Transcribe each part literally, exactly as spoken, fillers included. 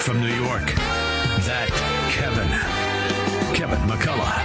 from New York, that Kevin. Kevin McCullough.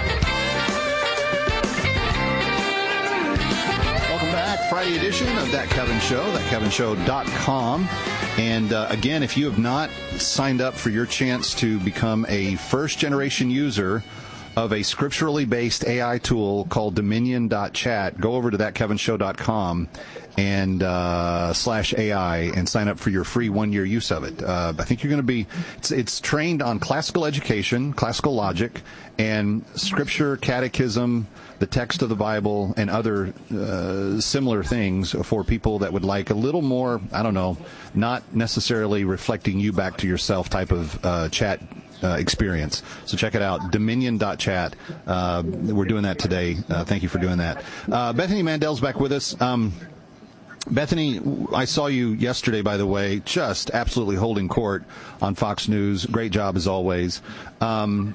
Welcome back. Friday edition of That Kevin Show, that kevin show dot com. And uh, again, if you have not signed up for your chance to become a first-generation user of a scripturally based A I tool called Dominion dot chat, go over to that kevin show dot com and uh, slash A I and sign up for your free one-year use of it. Uh, I think you're going to be, it's, it's trained on classical education, classical logic, and scripture, catechism, the text of the Bible, and other uh, similar things for people that would like a little more, I don't know, not necessarily reflecting you back to yourself type of uh, chat Uh, experience. So check it out, Dominion dot chat. Uh, we're doing that today. Uh, thank you for doing that. Uh, Bethany Mandel's back with us. Um, Bethany, I saw you yesterday, by the way, just absolutely holding court on Fox News. Great job as always. Um,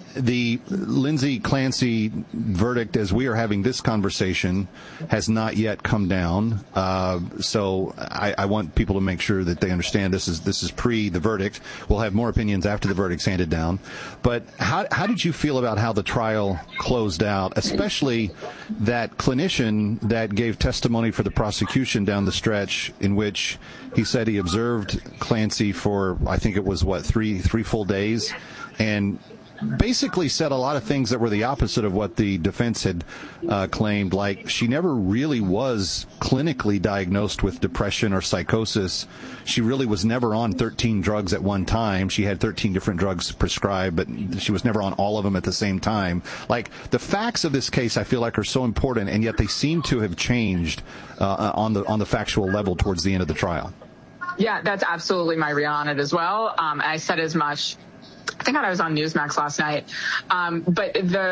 the Lindsay Clancy verdict, as we are having this conversation, has not yet come down. Uh, so I, I want people to make sure that they understand this is this is pre the verdict. We'll have more opinions after the verdict's handed down. But how how did you feel about how the trial closed out, especially that clinician that gave testimony for the prosecution down the stretch, in which he said he observed Clancy for, I think it was, what, three three full days, and basically said a lot of things that were the opposite of what the defense had uh, claimed, like she never really was clinically diagnosed with depression or psychosis. She really was never on thirteen drugs at one time. She had thirteen different drugs prescribed, but she was never on all of them at the same time. Like, the facts of this case, I feel like, are so important, and yet they seem to have changed uh, on the on the factual level towards the end of the trial. Yeah, that's absolutely my read on it as well. Um, I said as much. I think I was on Newsmax last night, um, but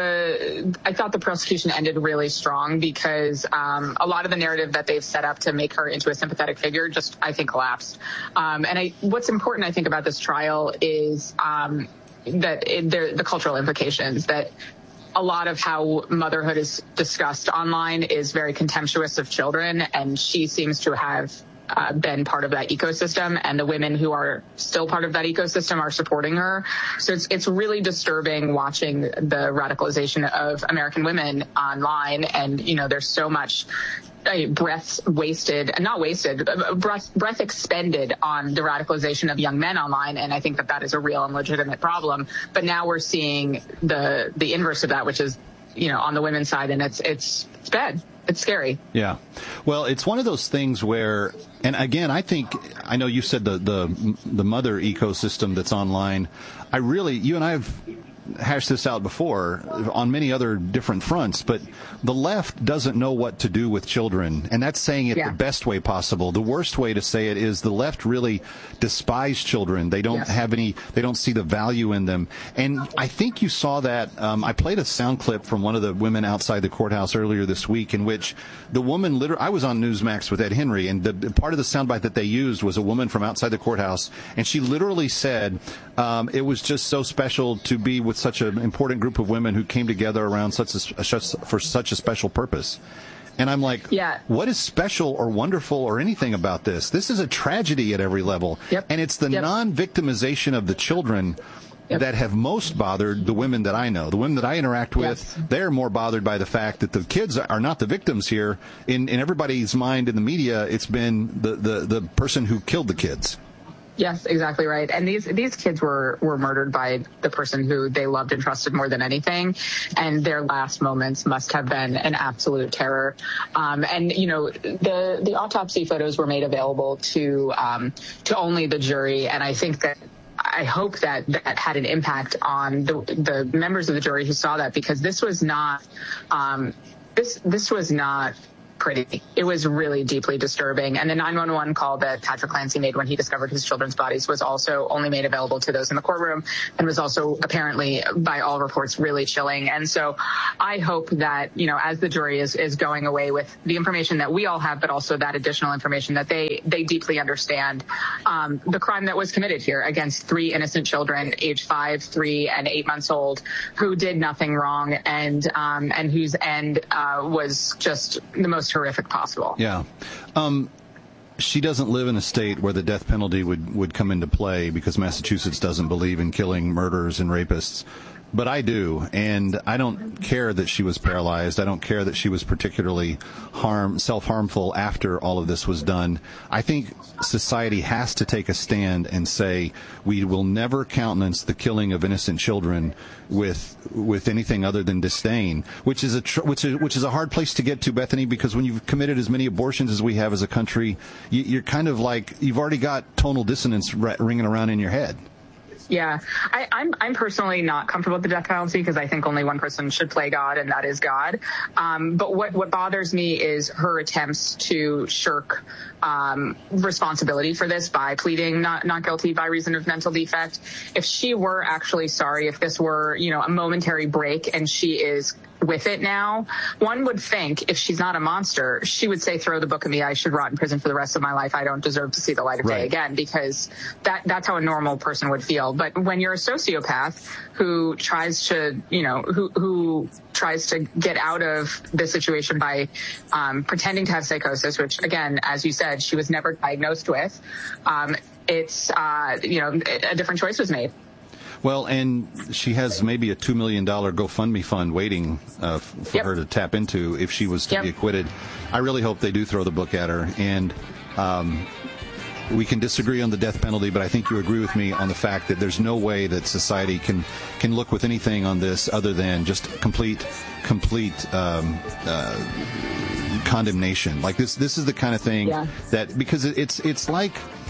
the I thought the prosecution ended really strong because um, a lot of the narrative that they've set up to make her into a sympathetic figure just, I think, collapsed. Um, and I, what's important, I think, about this trial is um, that it, the cultural implications, that a lot of how motherhood is discussed online is very contemptuous of children, and she seems to have Uh, been part of that ecosystem, and the women who are still part of that ecosystem are supporting her. So it's it's really disturbing watching the radicalization of American women online. And, you know, there's so much uh, breath wasted, not wasted, breath, breath expended on the radicalization of young men online. And I think that that is a real and legitimate problem. But now we're seeing the the inverse of that, which is, you know, on the women's side, and it's it's it's bad. It's scary. Yeah. Well, it's one of those things where, and again, I think, I know you said the, the, the mother ecosystem that's online. I really, you and I have hashed this out before on many other different fronts, but the left doesn't know what to do with children, and that's saying it yeah. the best way possible. The worst way to say it is the left really despise children. They don't yes. have any, they don't see the value in them. And I think you saw that, um, I played a sound clip from one of the women outside the courthouse earlier this week, in which the woman literally, I was on Newsmax with Ed Henry, and the, the part of the soundbite that they used was a woman from outside the courthouse, and she literally said, um, it was just so special to be with such an important group of women who came together around such a, for such a special purpose. And I'm like, yeah. what is special or wonderful or anything about this? This is a tragedy at every level. Yep. And it's the yep. non-victimization of the children yep. that have most bothered the women that I know. The women that I interact with, yes. they're more bothered by the fact that the kids are not the victims here. In, in everybody's mind in the media, it's been the, the, the person who killed the kids. Yes, exactly right. And these these kids were, were murdered by the person who they loved and trusted more than anything. And their last moments must have been an absolute terror. Um, and, you know, the, the autopsy photos were made available to um, to only the jury. And I think that I hope that that had an impact on the, the members of the jury who saw that, because this was not um, this this was not pretty. It was really deeply disturbing. And the nine one one call that Patrick Clancy made when he discovered his children's bodies was also only made available to those in the courtroom, and was also apparently, by all reports, really chilling. And so I hope that, you know, as the jury is, is going away with the information that we all have, but also that additional information, that they, they deeply understand um, the crime that was committed here against three innocent children, aged five, three, and eight months old, who did nothing wrong, and um, and whose end uh, was just the most horrific possible. Yeah. Um, she doesn't live in a state where the death penalty would, would come into play because Massachusetts doesn't believe in killing murderers and rapists. But I do, and I don't care that she was paralyzed. I don't care that she was particularly harm, self-harmful after all of this was done. I think society has to take a stand and say we will never countenance the killing of innocent children with with anything other than disdain, which is a tr- which is which is a hard place to get to, Bethany, because when you've committed as many abortions as we have as a country, you, you're kind of like you've already got tonal dissonance r- ringing around in your head. Yeah, I, I'm I'm personally not comfortable with the death penalty because I think only one person should play God, and that is God. Um, but what, what bothers me is her attempts to shirk um, responsibility for this by pleading not not guilty by reason of mental defect. If she were actually sorry, if this were, you know, a momentary break and she is with it now, one would think if she's not a monster, she would say, throw the book at me. I should rot in prison for the rest of my life. I don't deserve to see the light of right. day again, because that that's how a normal person would feel. But when you're a sociopath who tries to, you know, who, who tries to get out of this situation by um, pretending to have psychosis, which, again, as you said, she was never diagnosed with, um, it's, uh, you know, a different choice was made. Well, and she has maybe a two million dollars GoFundMe fund waiting uh, for yep. her to tap into if she was to yep. be acquitted. I really hope they do throw the book at her. And um, we can disagree on the death penalty, but I think you agree with me on the fact that there's no way that society can, can look with anything on this other than just complete, complete um, uh, condemnation. Like this, this is the kind of thing yeah. that, because it's it's like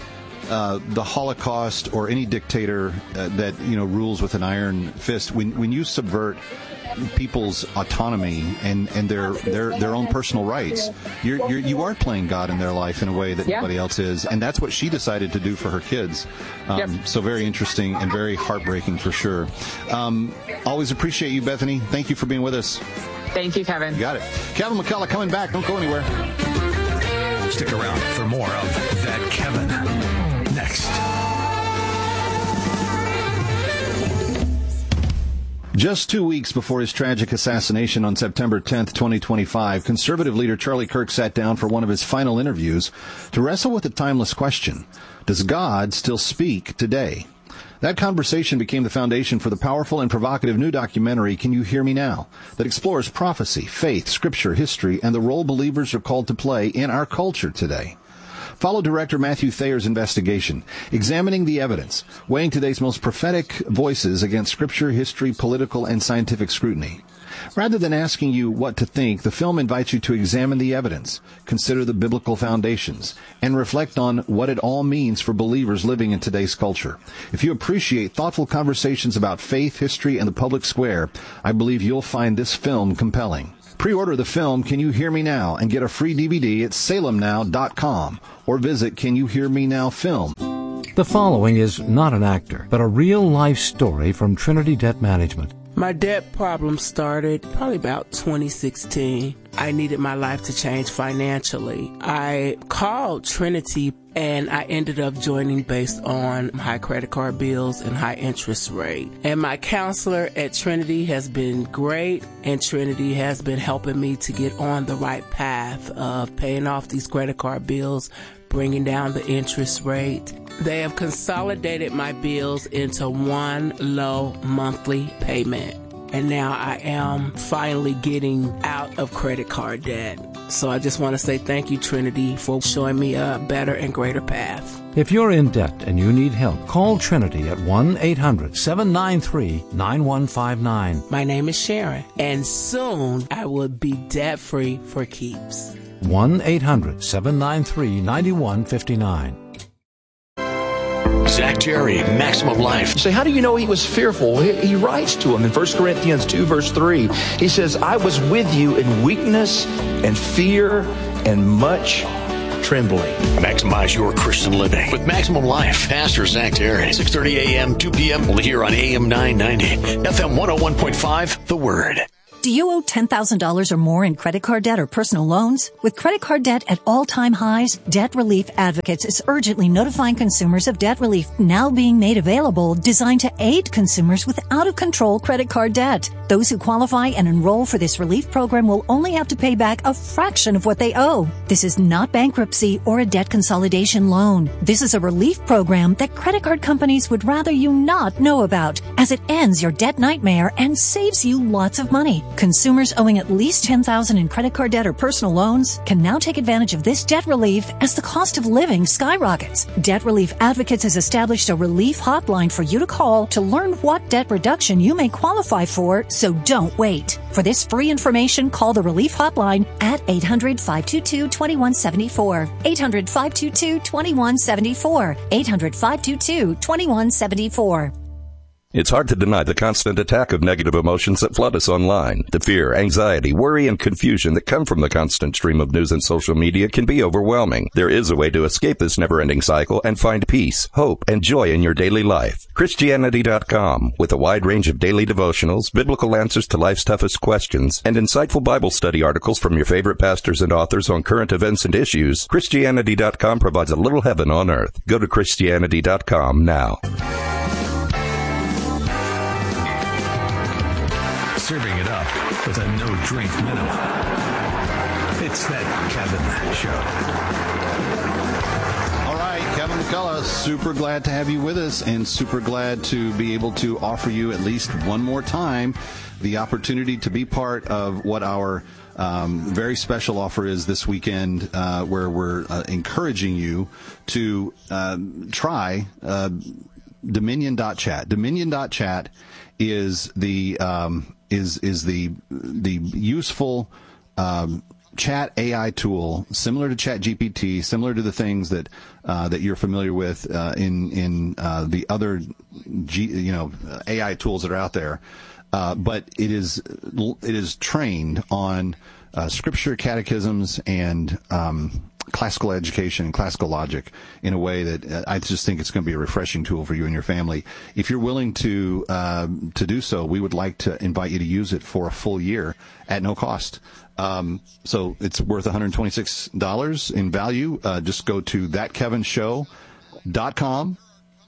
Uh, the Holocaust or any dictator uh, that, you know, rules with an iron fist. When when you subvert people's autonomy and, and their their their own personal rights, you're, you're you are playing God in their life in a way that yeah. nobody else is, and that's what she decided to do for her kids. Um, yep. So very interesting and very heartbreaking for sure. Um, always appreciate you, Bethany. Thank you for being with us. Thank you, Kevin. You got it. Kevin McCullough coming back. Don't go anywhere. Stick around for more of That Kevin. Next. Just two weeks before his tragic assassination on September tenth, twenty twenty-five, conservative leader Charlie Kirk sat down for one of his final interviews to wrestle with the timeless question, does God still speak today? That conversation became the foundation for the powerful and provocative new documentary, Can You Hear Me Now?, that explores prophecy, faith, scripture, history, and the role believers are called to play in our culture today. Follow director Matthew Thayer's investigation, examining the evidence, weighing today's most prophetic voices against scripture, history, political, and scientific scrutiny. Rather than asking you what to think, the film invites you to examine the evidence, consider the biblical foundations, and reflect on what it all means for believers living in today's culture. If you appreciate thoughtful conversations about faith, history, and the public square, I believe you'll find this film compelling. Pre-order the film Can You Hear Me Now and get a free D V D at salem now dot com or visit Can You Hear Me Now Film. The following is not an actor, but a real-life story from Trinity Debt Management. My debt problem started probably about twenty sixteen. I needed my life to change financially. I called Trinity and I ended up joining based on high credit card bills and high interest rate. And my counselor at Trinity has been great, and Trinity has been helping me to get on the right path of paying off these credit card bills, bringing down the interest rate. They have consolidated my bills into one low monthly payment. And now I am finally getting out of credit card debt. So I just want to say thank you, Trinity, for showing me a better and greater path. If you're in debt and you need help, call Trinity at one eight hundred seven nine three nine one five nine. My name is Sharon, and soon I will be debt-free for keeps. one eight hundred seven nine three nine one five nine. Zach Jerry, Maximum Life. You say, how do you know he was fearful? He, he writes to him in First Corinthians two, verse three. He says, I was with you in weakness and fear and much trembling. Maximize your Christian living with Maximum Life. Pastor Zach Jerry, six thirty a.m., two p.m. Only here on A M nine ninety, F M one oh one point five, The Word. Do you owe ten thousand dollars or more in credit card debt or personal loans? With credit card debt at all-time highs, Debt Relief Advocates is urgently notifying consumers of debt relief now being made available, designed to aid consumers with out-of-control credit card debt. Those who qualify and enroll for this relief program will only have to pay back a fraction of what they owe. This is not bankruptcy or a debt consolidation loan. This is a relief program that credit card companies would rather you not know about, as it ends your debt nightmare and saves you lots of money. Consumers owing at least ten thousand dollars in credit card debt or personal loans can now take advantage of this debt relief as the cost of living skyrockets. Debt Relief Advocates has established a relief hotline for you to call to learn what debt reduction you may qualify for, so don't wait. For this free information, call the relief hotline at eight hundred, five two two, two one seven four. eight hundred, five two two, two one seven four. eight hundred, five two two, two one seven four. It's hard to deny the constant attack of negative emotions that flood us online. The fear, anxiety, worry, and confusion that come from the constant stream of news and social media can be overwhelming. There is a way to escape this never-ending cycle and find peace, hope, and joy in your daily life. Christianity dot com, with a wide range of daily devotionals, biblical answers to life's toughest questions, and insightful Bible study articles from your favorite pastors and authors on current events and issues, Christianity dot com provides a little heaven on earth. Go to Christianity dot com now. Serving it up with a no-drink minimum. It's That Kevin Show. All right, Kevin McCullough, super glad to have you with us and super glad to be able to offer you at least one more time the opportunity to be part of what our um, very special offer is this weekend, uh, where we're uh, encouraging you to uh, try uh, Dominion dot chat. Dominion dot chat is the um, is is the the useful um, chat A I tool, similar to ChatGPT, similar to the things that uh, that you're familiar with uh, in in uh, the other G, you know A I tools that are out there. Uh, but it is it is trained on uh, scripture, catechisms, and um, classical education and classical logic in a way that uh, I just think it's going to be a refreshing tool for you and your family. If you're willing to uh, to do so, we would like to invite you to use it for a full year at no cost. Um, so it's worth one hundred twenty-six dollars in value. Uh, just go to that kevin show dot com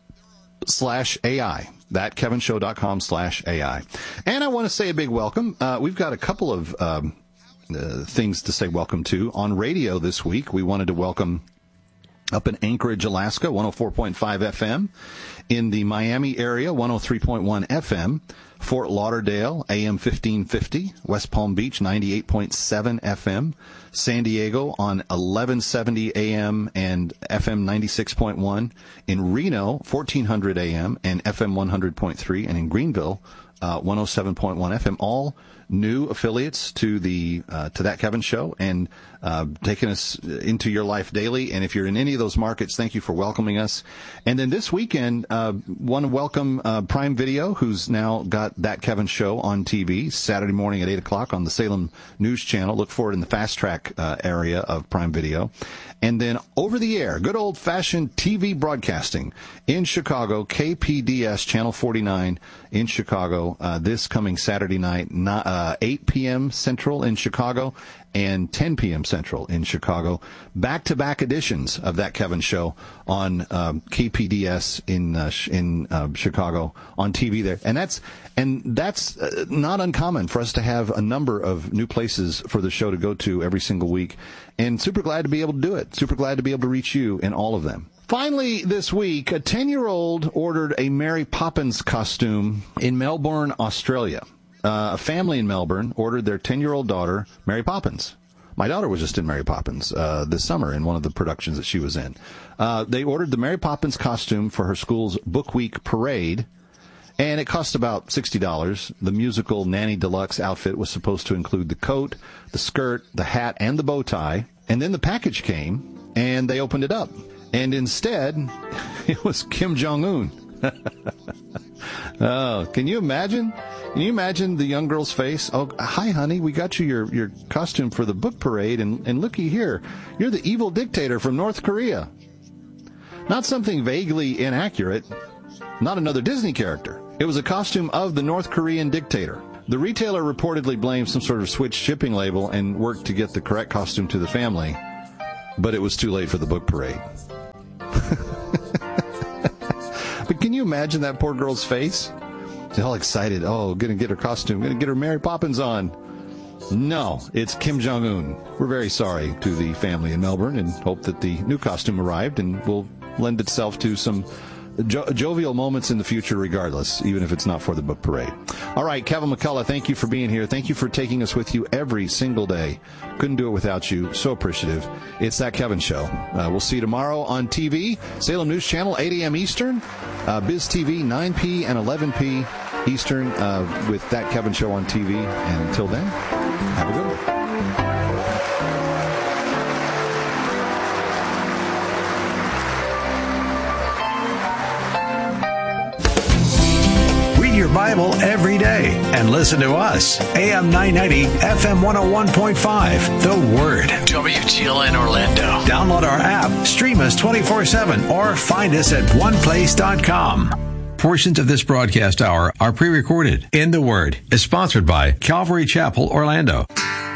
slash A I. that kevin show dot com slash A I. And I want to say a big welcome. Uh, we've got a couple of um, uh, things to say welcome to. On radio this week, we wanted to welcome up in Anchorage, Alaska, one oh four point five F M. In the Miami area, one oh three point one F M. Fort Lauderdale, A M fifteen fifty. West Palm Beach, ninety-eight point seven F M. San Diego on eleven seventy A M and F M ninety-six point one. In Reno, fourteen hundred A M and F M one hundred point three. And in Greenville, uh, one oh seven point one F M. All new affiliates to the uh, to That Kevin Show and uh, taking us into your life daily. And if you're in any of those markets, thank you for welcoming us. And then this weekend, uh, want to welcome uh, Prime Video, who's now got That Kevin Show on T V Saturday morning at eight o'clock on the Salem News Channel. Look for it in the fast track uh, area of Prime Video. And then over the air, good old-fashioned T V broadcasting in Chicago, K P D S Channel forty-nine in Chicago, uh, this coming Saturday night, not, uh, eight p.m. Central in Chicago and ten p.m. Central in Chicago. Back-to-back editions of That Kevin Show on um, K P D S in uh, in uh, Chicago on T V there. And that's and that's uh, not uncommon for us to have a number of new places for the show to go to every single week. And super glad to be able to do it. Super glad to be able to reach you in all of them. Finally, this week, a ten-year-old ordered a Mary Poppins costume in Melbourne, Australia. Uh, a family in Melbourne ordered their ten-year-old daughter Mary Poppins. My daughter was just in Mary Poppins uh, this summer in one of the productions that she was in. Uh, they ordered the Mary Poppins costume for her school's Book Week parade, and it cost about sixty dollars. The musical Nanny Deluxe outfit was supposed to include the coat, the skirt, the hat, and the bow tie. And then the package came, and they opened it up. And instead, it was Kim Jong-un. Oh, can you imagine? Can you imagine the young girl's face? Oh, hi, honey. We got you your, your costume for the book parade, and, and looky here. You're the evil dictator from North Korea. Not something vaguely inaccurate. Not another Disney character. It was a costume of the North Korean dictator. The retailer reportedly blamed some sort of switched shipping label and worked to get the correct costume to the family, but it was too late for the book parade. But can you imagine that poor girl's face? She's all excited. Oh, gonna get her costume. Gonna get her Mary Poppins on. No, it's Kim Jong-un. We're very sorry to the family in Melbourne and hope that the new costume arrived and will lend itself to some jo- jovial moments in the future regardless, even if it's not for the book parade. All right, Kevin McCullough, thank you for being here. Thank you for taking us with you every single day. Couldn't do it without you. So appreciative. It's That Kevin Show. Uh, we'll see you tomorrow on T V, Salem News Channel, eight a.m. Eastern, uh, Biz T V, nine p and eleven p Eastern, uh, with That Kevin Show on T V. And until then, have a good one. Your Bible every day and listen to us. A M nine ninety, F M one oh one point five. The Word. W G L N Orlando. Download our app, stream us twenty-four seven, or find us at one place dot com. Portions of this broadcast hour are pre-recorded. In the Word is sponsored by Calvary Chapel, Orlando.